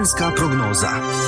Vremenska prognoza.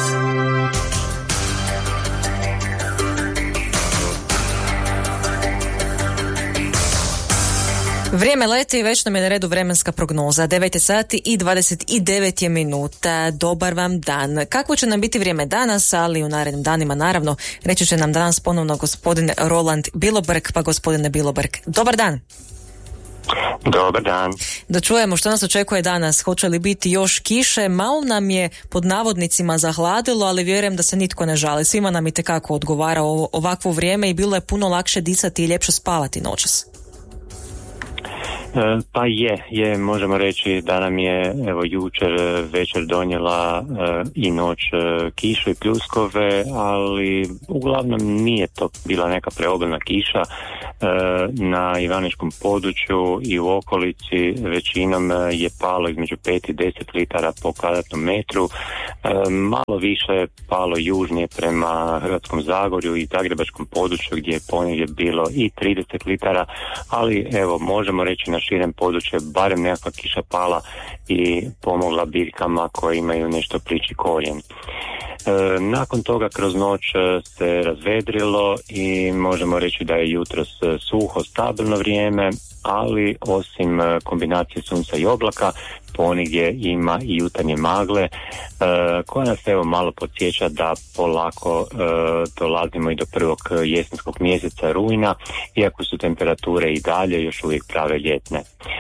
Vrijeme leti i već nam je na redu vremenska prognoza. 9 sati i 29 je minuta. Dobar vam dan. Kakvo će nam biti vrijeme danas, ali u narednim danima naravno reći će nam danas ponovno gospodin Roland Bilobrg. Pa gospodine Bilobrg, dobar dan. Dobar dan. Da čujemo što nas očekuje danas. Hoće li biti još kiše? Malo nam je pod navodnicima zahladilo, ali vjerujem da se nitko ne žali. Svima nam itekako odgovara ovakvo vrijeme i bilo je puno lakše disati i ljepše spavati noćas. Pa je, možemo reći da nam je evo jučer večer donijela i noć kišu i pljuskove, ali uglavnom nije to bila neka preobilna kiša. Na Ivaničkom području i u okolici većinom je palo između 5 i 10 litara po kvadratnom metru. Malo više je palo južnije prema Hrvatskom Zagorju i Zagrebačkom području gdje je ponegdje bilo i 30 litara, ali evo možemo reći na širem području barem nekakva kiša pala i pomogla biljkama koje imaju nešto plići korijen. Nakon toga kroz noć se razvedrilo i možemo reći da je jutros suho, stabilno vrijeme, ali osim kombinacije sunca i oblaka ponegdje ima i jutarnje magle koja nas evo malo podsjeća da polako dolazimo i do prvog jesenskog mjeseca rujna, iako su temperature i dalje još uvijek prave ljetne.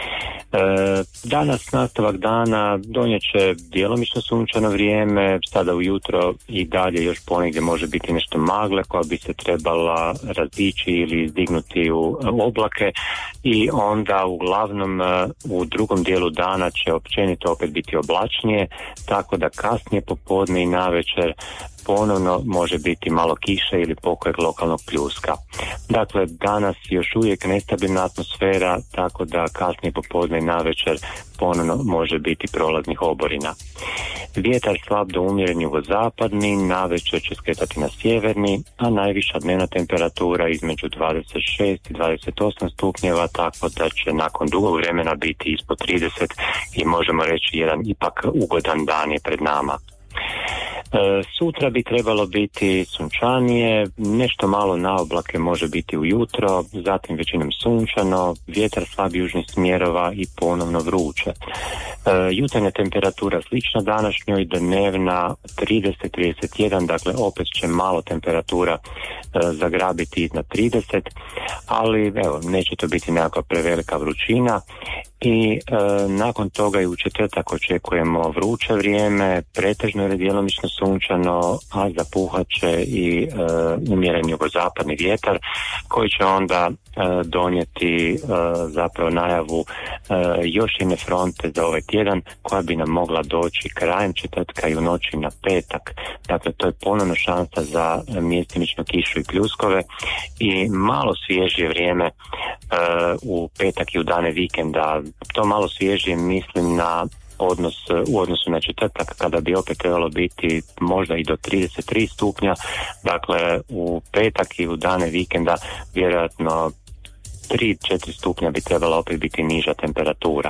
Danas nastavak dana donijet će djelomično sunčano vrijeme, sada ujutro i dalje još ponegdje može biti nešto magle koja bi se trebala razdići ili izdignuti u oblake i onda uglavnom u drugom dijelu dana će općenito opet biti oblačnije, tako da kasnije popodne i navečer ponovno može biti malo kiše ili pokojeg lokalnog pljuska. Dakle, danas još uvijek nestabilna atmosfera, tako da kasnije popodne i navečer ponovno može biti prolaznih oborina. Vjetar slab do umjeren jugozapadni, navečer će skretati na sjeverni, a najviša dnevna temperatura između 26 i 28 stupnjeva, tako da će nakon dugog vremena biti ispod 30 i možemo reći jedan ipak ugodan dan je pred nama. Sutra bi trebalo biti sunčanije, nešto malo na oblake može biti ujutro, zatim većinom sunčano, vjetar slab južnih smjerova i ponovno vruće. Jutarnja temperatura slična današnjoj, dnevna 30-31, dakle opet će malo temperatura zagrabiti iznad 30, ali evo, neće to biti nekakva prevelika vrućina. I nakon toga i u četvrtak očekujemo vruće vrijeme, pretežno je djelomično sunčano, a zapuhat će i umjeren jugozapadni vjetar koji će onda donijeti zapravo najavu još jedne fronte za ovaj tjedan koja bi nam mogla doći krajem četvrtka i u noći na petak. Dakle, to je ponovno šansa za mjestimičnu kišu i pljuskove i malo svježije vrijeme u petak i u dane vikenda. To malo svježije mislim na u odnosu na četvrtak kada bi opet trebalo biti možda i do 33 stupnja, dakle u petak i u dane vikenda vjerojatno 3-4 stupnja bi trebala opet biti niža temperatura.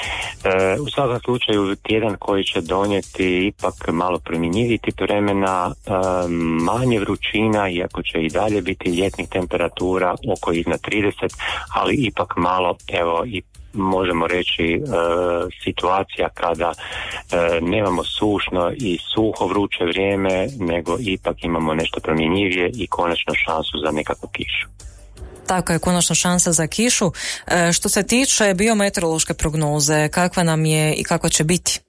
U svakom slučaju tjedan koji će donijeti ipak malo promjenjiviji tip vremena, manje vrućina, iako će i dalje biti ljetnih temperatura oko iznad 30, ali ipak malo evo i možemo reći situacija kada nemamo sušno i suho vruće vrijeme, nego ipak imamo nešto promjenjivije i konačno šansu za nekakvu kišu. Tako je, konačno šansa za kišu. Što se tiče biometeorološke prognoze, kakva nam je i kakva će biti?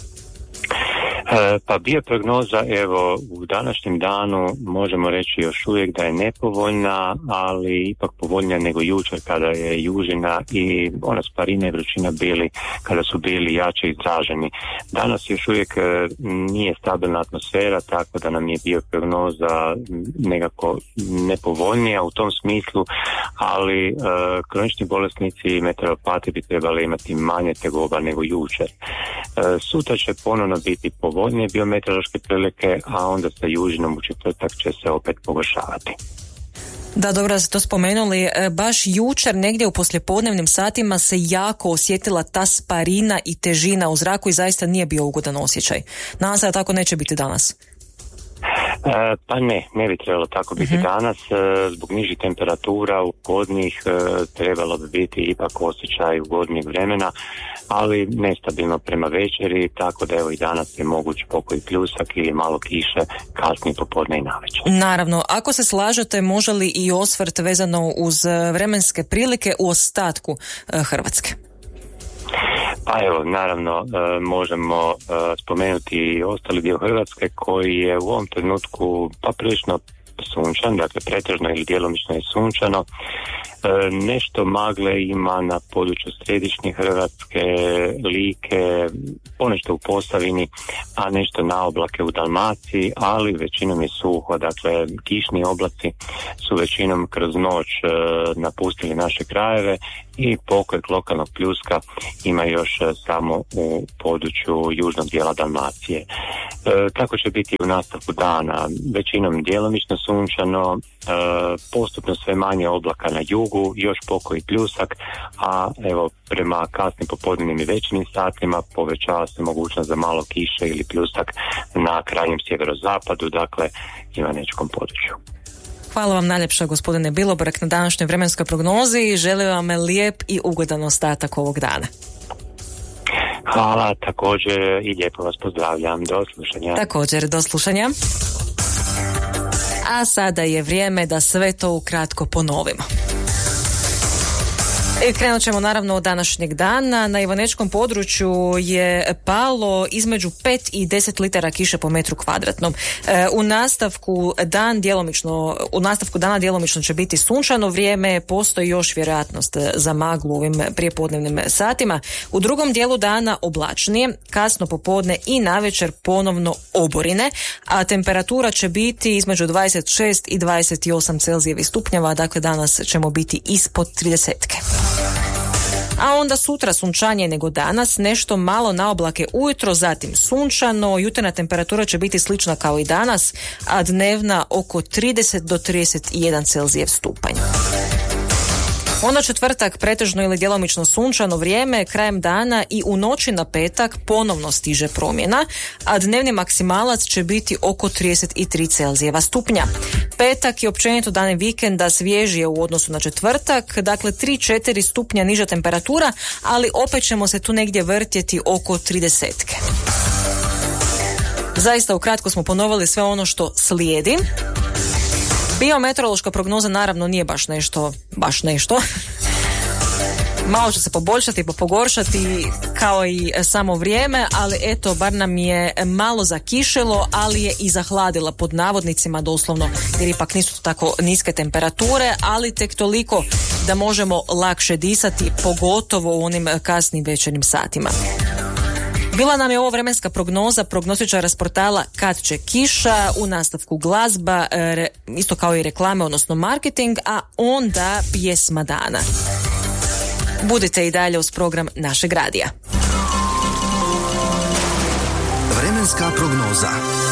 Pa bioprognoza, evo, u današnjem danu možemo reći još uvijek da je nepovoljna, ali ipak povoljnija nego jučer kada je južina i ona sparina i vrućina kada su bili jače izraženi. Danas još uvijek nije stabilna atmosfera, tako da nam je bioprognoza nekako nepovoljnija u tom smislu, ali kronični bolesnici i meteoropati bi trebali imati manje tegoba nego jučer. Sutra će ponovno biti povoljnije biometeorološke prilike, a onda sa južinom u četvrtak će se opet pogoršavati. Da, dobro da ste to spomenuli. Baš jučer negdje u poslijepodnevnim satima se jako osjetila ta sparina i težina u zraku i zaista nije bio ugodan osjećaj. Nadam se da tako neće biti danas. Pa ne bi trebalo tako biti danas. Zbog nižih temperatura ugodnih trebalo bi biti ipak osjećaj ugodnijeg vremena, ali nestabilno prema večeri, tako da evo i danas je moguć pokoji pljusak ili malo kiše kasnije popodne i navečer. Naravno, ako se slažete, može li i osvrt vezano uz vremenske prilike u ostatku Hrvatske? Pa evo, naravno, možemo spomenuti i ostali dio Hrvatske koji je u ovom trenutku pa prilično sunčan, dakle pretežno ili djelomično je sunčano. Nešto magle ima na području središnje Hrvatske, Like, ponešto u Posavini, a nešto na oblake u Dalmaciji, ali većinom je suho, dakle kišni oblaci su većinom kroz noć napustili naše krajeve i pokoj lokalnog pljuska ima još samo u području južnog dijela Dalmacije. Tako će biti u nastavku dana, većinom djelomično sunčano, postupno sve manje oblaka na jugu, još pokoji pljusak, a evo prema kasnim popodnevnim i večernjim satima povećava se mogućnost za malo kiše ili pljusak na krajnjem sjeverozapadu, dakle i na nečkom području. Hvala vam najljepša, gospodine Bilobrk, na današnjoj vremenskoj prognozi i želim vam lijep i ugodan ostatak ovog dana. Hvala, također i lijepo vas pozdravljam. Do slušanja. Također, do slušanja. A sada je vrijeme da sve to ukratko ponovimo. I krenut ćemo naravno od današnjeg dana. Na Ivanečkom području je palo između 5 i 10 litara kiše po metru kvadratnom. U nastavku dana djelomično će biti sunčano vrijeme, postoji još vjerojatnost za maglu u ovim prijepodnevnim satima. U drugom dijelu dana oblačnije, kasno popodne i navečer ponovno oborine, a temperatura će biti između 26 i 28 Celzijevih stupnjeva, dakle danas ćemo biti ispod 30-ke. A onda sutra sunčanje nego danas, nešto malo na oblake ujutro, zatim sunčano, jutarnja temperatura će biti slična kao i danas, a dnevna oko 30 do 31 Celzijev stupanj. Onda četvrtak pretežno ili djelomično sunčano vrijeme, krajem dana i u noći na petak ponovno stiže promjena, a dnevni maksimalac će biti oko 33 Celzijeva stupnja. Petak i općenito dane vikenda svježije u odnosu na četvrtak, dakle 3-4 stupnja niža temperatura, ali opet ćemo se tu negdje vrtjeti oko 30-ke. Zaista ukratko smo ponovili sve ono što slijedi. Biometeorološka prognoza naravno nije baš nešto. Malo će se poboljšati i pogoršati kao i samo vrijeme, ali eto, bar nam je malo zakišilo, ali je i zahladila pod navodnicima doslovno, jer ipak nisu to tako niske temperature, ali tek toliko da možemo lakše disati, pogotovo u onim kasnim večernjim satima. Bila nam je ovo vremenska prognoza prognostičara s portala Kad će kiša, u nastavku glazba, isto kao i reklame, odnosno marketing, a onda pjesma dana. Budite i dalje uz program našeg radija. Vremenska prognoza.